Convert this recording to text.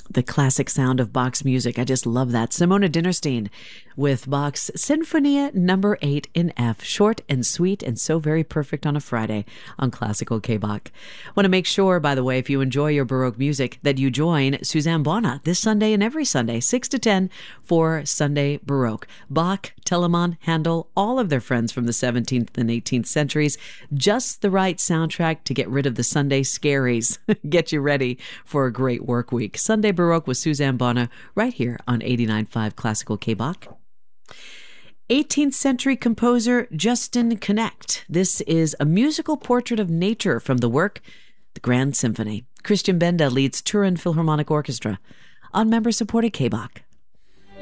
The classic sound of Bach's music. I just love that. Simona Dinnerstein with Bach's Sinfonia Number 8 in F. Short and sweet and so very perfect on a Friday on Classical K-Bach. Want to make sure, by the way, if you enjoy your Baroque music, that you join Suzanne Bona this Sunday and every Sunday, 6 to 10 for Sunday Baroque. Bach, Telemann, Handel, all of their friends from the 17th and 18th centuries. Just the right soundtrack to get rid of the Sunday scaries. Get you ready for a great work week. Sunday Baroque with Suzanne Bona right here on 89.5 Classical K-Bach. 18th century composer Justin Connect. This is a musical portrait of nature from the work The Grand Symphony. Christian Benda leads Turin Philharmonic Orchestra on member-supported K-Bach.